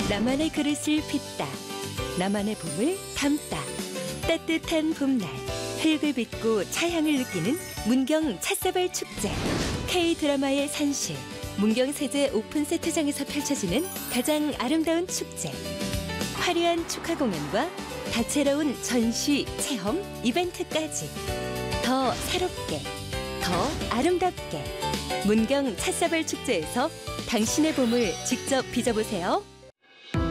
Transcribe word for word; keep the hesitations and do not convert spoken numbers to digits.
나만의 그릇을 빚다. 나만의 봄을 담다. 따뜻한 봄날. 흙을 빚고 차향을 느끼는 문경 찻사발 축제. K-드라마의 산실. 문경 세제 오픈 세트장에서 펼쳐지는 가장 아름다운 축제. 화려한 축하 공연과 다채로운 전시, 체험, 이벤트까지. 더 새롭게, 더 아름답게. 문경 찻사발 축제에서 당신의 봄을 직접 빚어보세요.